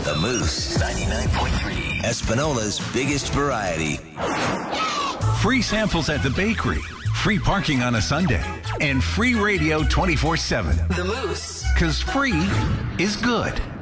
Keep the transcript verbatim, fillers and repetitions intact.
The Moose, ninety-nine point three. Espinola's biggest variety. Free samples at the bakery. Free parking on a Sunday. And free radio twenty-four seven. The Moose. Because free is good.